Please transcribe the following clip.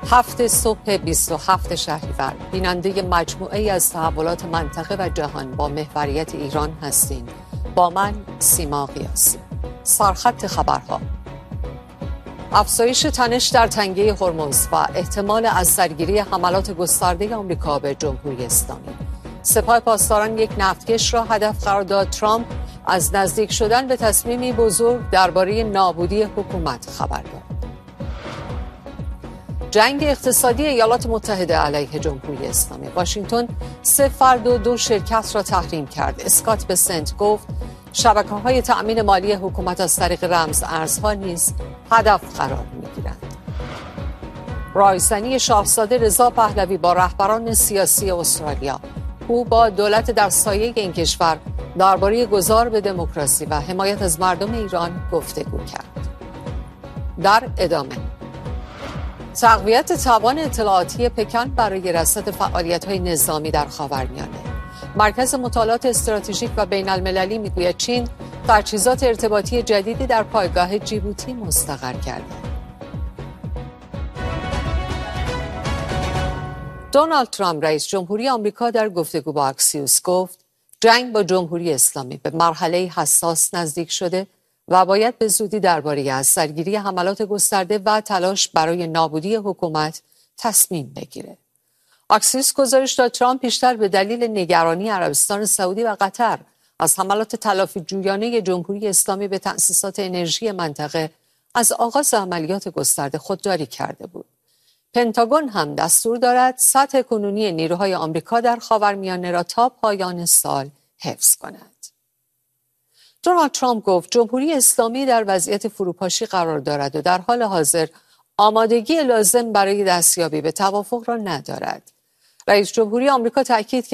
هفت صبح 27 شهریور بیننده مجموعه از تحولات منطقه و جهان با محوریت ایران هستین. با من سیما قیاسی. سرخط خبرها: افزایش تنش در تنگه هرمز و احتمال از سرگیری حملات گسترده آمریکا به جمهوری اسلامی. سپاه پاسداران یک نفتکش را هدف قرار داد. ترامپ از نزدیک شدن به تصمیمی بزرگ درباره نابودی حکومت خبر داد. جنگ اقتصادی ایالات متحده علیه جمهوری اسلامی. واشنگتن 3 فرد و 2 شرکت را تحریم کرد. اسکات بسنت گفت شبکه‌های تأمین مالی حکومت از طریق رمز ارزها نیز هدف قرار می‌گیرند. رایزنی شاهزاده رضا پهلوی با رهبران سیاسی استرالیا. او با دولت در سایه این کشور درباره گذار به دموکراسی و حمایت از مردم ایران گفتگو کرد. در ادامه تقویت توان اطلاعاتی پکن برای رصد فعالیت‌های نظامی در خاورمیانه. مرکز مطالعات استراتژیک و بین‌المللی میگوید چین تجهیزات ارتباطی جدیدی در پایگاه جیبوتی مستقر کرده. دونالد ترامپ رئیس جمهوری آمریکا در گفتگو با اکسیوس گفت جنگ با جمهوری اسلامی به مرحله حساس نزدیک شده و باید به زودی درباره از سرگیری حملات گسترده و تلاش برای نابودی حکومت تصمیم بگیره. اکسیوس گزارش داد ترامپ پیشتر به دلیل نگرانی عربستان سعودی و قطر از حملات تلافی جویانه جمهوری اسلامی به تأسیسات انرژی منطقه از آغاز عملیات گسترده خودداری کرده بود. پنتاگون هم دستور دارد سطح کنونی نیروهای آمریکا در خاورمیانه را تا پایان سال حفظ کند. دونالد ترامپ گفت جمهوری اسلامی در وضعیت فروپاشی قرار دارد و در حال حاضر آمادگی لازم برای دستیابی به توافق را ندارد. رئیس جمهوری آمریکا تاکید کرد